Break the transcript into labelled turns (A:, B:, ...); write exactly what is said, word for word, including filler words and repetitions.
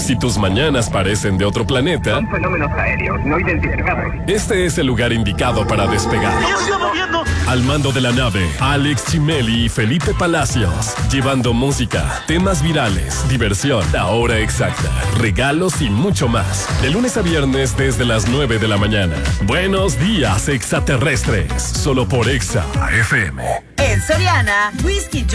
A: Si tus mañanas parecen de otro planeta,
B: son fenómenos aéreos no identificados.
A: Este es el lugar indicado para despegar.
C: ¡Ya se está moviendo!
A: Al mando de la nave, Alex Chimeli y Felipe Palacios, llevando música, temas virales, diversión, la hora exacta, regalos y mucho más. De lunes a viernes desde las nueve de la mañana. Buenos días, extraterrestres. Solo por Exa F M.
D: En Soriana, Whisky